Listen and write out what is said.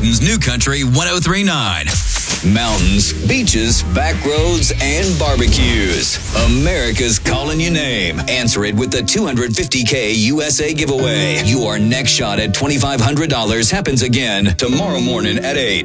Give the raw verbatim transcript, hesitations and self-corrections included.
Dayton's New Country one oh three point nine. Mountains, beaches, back roads, and barbecues. America's calling your name. Answer it with the two hundred fifty K U S A giveaway. Your next shot at twenty-five hundred dollars happens again tomorrow morning at eight.